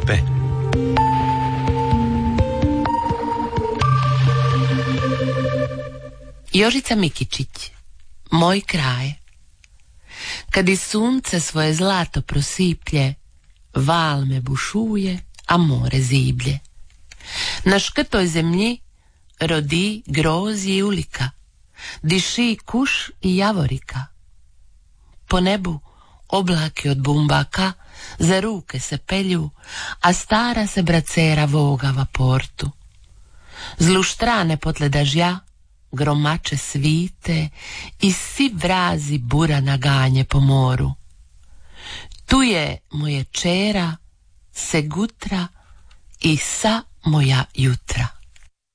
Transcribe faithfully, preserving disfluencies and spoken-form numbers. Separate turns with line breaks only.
Šarpe.
Jožica Mikičić, Moj kraj. Kad i sunce svoje zlato prosiplje, val me bušuje, a more ziblje. Na škrtoj zemlji rodi groz i ulika, diši kuš i javorika. Po nebu oblaki od bumbaka za ruke se pelju, a stara se bracera vogava portu. Z luštrane potle dažja gromače svite i si vrazi bura naganje po moru. Tu je moje čera, se gutra i sa moja jutra.